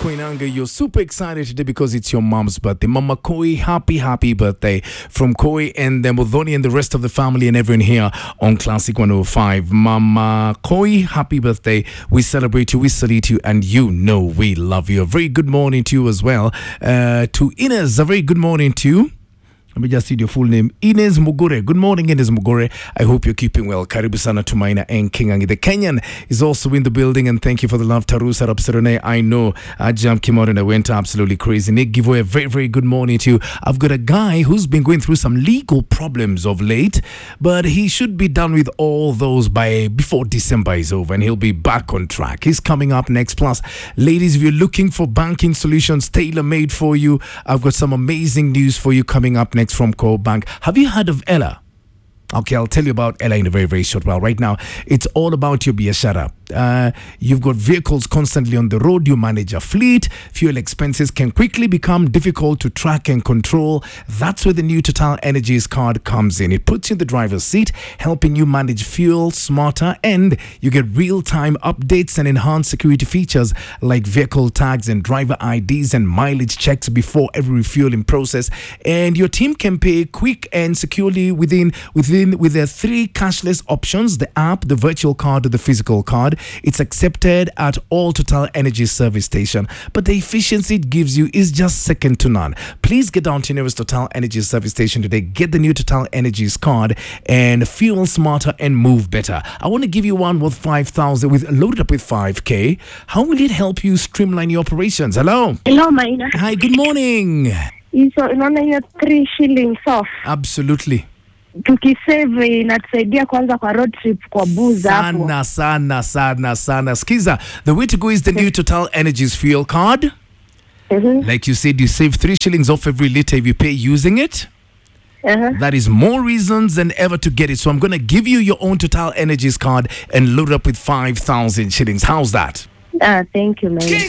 Koinanga, you're super excited today because it's your mom's birthday. Mama Koi, happy birthday from Koi and Modoni and the rest of the family and everyone here on Classic 105. Mama Koi, happy birthday. We celebrate you, we salute you, and you know we love you. A very good morning to you as well. To Ines, a very good morning to you. Let me just see your full name. Ines Mugure. Good morning, Ines Mugure. I hope you're keeping well. Karibu sana Tumaina and Kingangi. The Kenyan is also in the building, and thank you for the love. Taru Sarap Serene. I know Ajam came out and I went absolutely crazy. Nick, give away a very good morning to you. I've got a guy who's been going through some legal problems of late, but he should be done with all those before December is over, and he'll be back on track. He's coming up next. Plus, ladies, if you're looking for banking solutions tailor-made for you, I've got some amazing news for you coming up next from Core Bank. Have you heard of Ella? Okay, I'll tell you about Ella in a very short while. Right now, it's all about your biashara. You've got vehicles constantly on the road. You manage a fleet. Fuel expenses can quickly become difficult to track and control. That's where the new Total Energies card comes in. It puts you in the driver's seat, helping you manage fuel smarter, and you get real-time updates and enhanced security features like vehicle tags and driver IDs and mileage checks before every refueling process. And your team can pay quick and securely with their 3 cashless options: the app, the virtual card, or the physical card. It's accepted at all Total Energy service station, but the efficiency it gives you is just second to none. Please get down to your nearest Total Energy service station today. Get the new Total Energies card and fuel smarter and move better. I want to give you one worth 5,000 loaded up with 5K. How will it help you streamline your operations? Hello, Maina. Hi, good morning. So unaona hiyo 3 shillings off. Absolutely. Tukisave inatusaidia kwanza kwa road trip kwa booze hapo. Sana. Skiza, the way to go is the new Total Energies fuel card. Like you said, you save 3 shillings off every liter if you pay using it. That is more reasons than ever to get it. So I'm going to give you your own Total Energies card and load it up with 5,000 shillings. How's that? Thank you, man.